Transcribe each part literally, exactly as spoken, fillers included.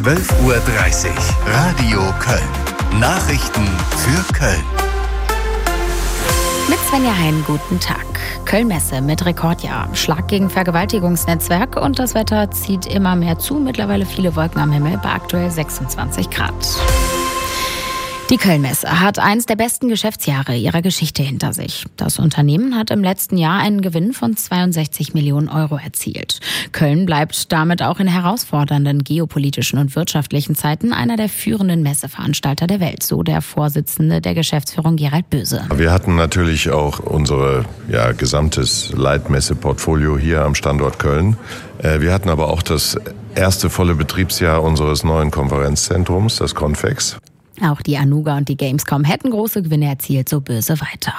zwölf Uhr dreißig. Radio Köln. Nachrichten für Köln. Mit Svenja Hein, guten Tag. Köln-Messe mit Rekordjahr. Schlag gegen Vergewaltigungsnetzwerk und das Wetter zieht immer mehr zu. Mittlerweile viele Wolken am Himmel bei aktuell sechsundzwanzig Grad. Die Köln-Messe hat eines der besten Geschäftsjahre ihrer Geschichte hinter sich. Das Unternehmen hat im letzten Jahr einen Gewinn von zweiundsechzig Millionen Euro erzielt. Köln bleibt damit auch in herausfordernden geopolitischen und wirtschaftlichen Zeiten einer der führenden Messeveranstalter der Welt, so der Vorsitzende der Geschäftsführung Gerald Böse. Wir hatten natürlich auch unser ja, gesamtes Leitmesseportfolio hier am Standort Köln. Wir hatten aber auch das erste volle Betriebsjahr unseres neuen Konferenzzentrums, das Convex. Auch die Anuga und die Gamescom hätten große Gewinne erzielt, so Böse weiter.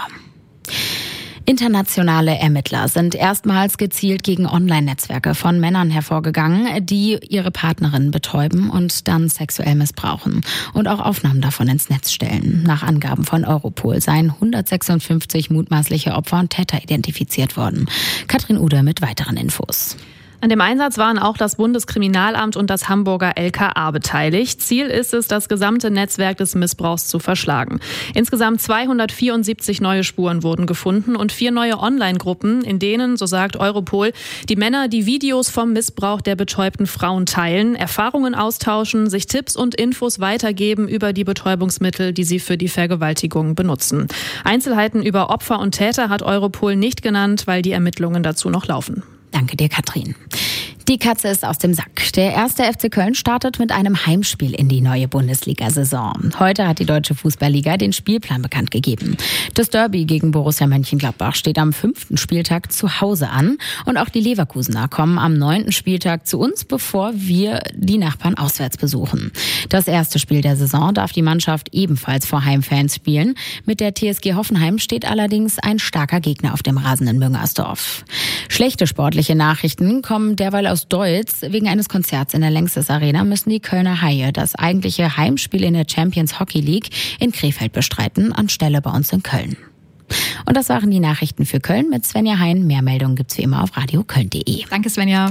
Internationale Ermittler sind erstmals gezielt gegen Online-Netzwerke von Männern hervorgegangen, die ihre Partnerinnen betäuben und dann sexuell missbrauchen und auch Aufnahmen davon ins Netz stellen. Nach Angaben von Europol seien hundertsechsundfünfzig mutmaßliche Opfer und Täter identifiziert worden. Katrin Ude mit weiteren Infos. An dem Einsatz waren auch das Bundeskriminalamt und das Hamburger L K A beteiligt. Ziel ist es, das gesamte Netzwerk des Missbrauchs zu verschlagen. Insgesamt zweihundertvierundsiebzig neue Spuren wurden gefunden und vier neue Online-Gruppen, in denen, so sagt Europol, die Männer die Videos vom Missbrauch der betäubten Frauen teilen, Erfahrungen austauschen, sich Tipps und Infos weitergeben über die Betäubungsmittel, die sie für die Vergewaltigung benutzen. Einzelheiten über Opfer und Täter hat Europol nicht genannt, weil die Ermittlungen dazu noch laufen. Danke dir, Katrin. Die Katze ist aus dem Sack. Der erste F C Köln startet mit einem Heimspiel in die neue Bundesliga-Saison. Heute hat die Deutsche Fußballliga den Spielplan bekannt gegeben. Das Derby gegen Borussia Mönchengladbach steht am fünften Spieltag zu Hause an. Und auch die Leverkusener kommen am neunten Spieltag zu uns, bevor wir die Nachbarn auswärts besuchen. Das erste Spiel der Saison darf die Mannschaft ebenfalls vor Heimfans spielen. Mit der T S G Hoffenheim steht allerdings ein starker Gegner auf dem Rasen in Müngersdorf. Schlechte sportliche Nachrichten kommen derweil aus Deutz. Wegen eines Konzerts in der Längstes Arena müssen die Kölner Haie das eigentliche Heimspiel in der Champions Hockey League in Krefeld bestreiten, anstelle bei uns in Köln. Und das waren die Nachrichten für Köln mit Svenja Hein. Mehr Meldungen gibt's wie immer auf radio köln punkt de. Danke, Svenja.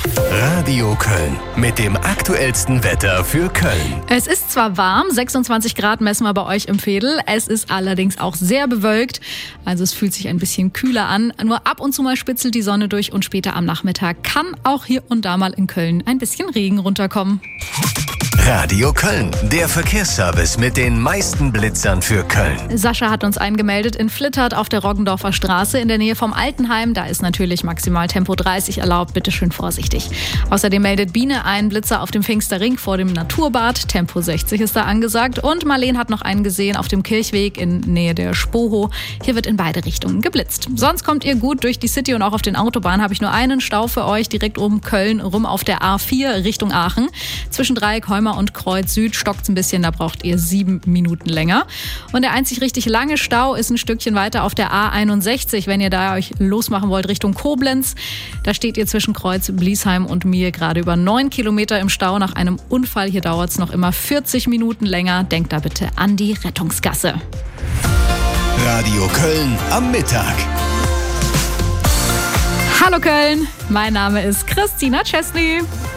Radio Köln mit dem aktuellsten Wetter für Köln. Es ist zwar warm, sechsundzwanzig Grad messen wir bei euch im Veedel. Es ist allerdings auch sehr bewölkt. Also es fühlt sich ein bisschen kühler an. Nur ab und zu mal spitzelt die Sonne durch und später am Nachmittag kann auch hier und da mal in Köln ein bisschen Regen runterkommen. Radio Köln, der Verkehrsservice mit den meisten Blitzern für Köln. Sascha hat uns eingemeldet in Flittert auf der Roggendorfer Straße in der Nähe vom Altenheim. Da ist natürlich maximal Tempo dreißig erlaubt. Bitte schön vorsichtig. Außerdem meldet Biene einen Blitzer auf dem Pfingsterring vor dem Naturbad. Tempo sechzig ist da angesagt. Und Marleen hat noch einen gesehen auf dem Kirchweg in Nähe der Spoho. Hier wird in beide Richtungen geblitzt. Sonst kommt ihr gut durch die City und auch auf den Autobahnen. Habe ich nur einen Stau für euch direkt um Köln rum auf der A vier Richtung Aachen. Zwischen Dreieck, Heumer und Kreuz Süd stockt es ein bisschen, da braucht ihr sieben Minuten länger. Und der einzig richtig lange Stau ist ein Stückchen weiter auf der A einundsechzig, wenn ihr da euch losmachen wollt Richtung Koblenz. Da steht ihr zwischen Kreuz, Bliesheim und mir gerade über neun Kilometer im Stau nach einem Unfall. Hier dauert es noch immer vierzig Minuten länger. Denkt da bitte an die Rettungsgasse. Radio Köln am Mittag. Hallo Köln, mein Name ist Christina Chesney.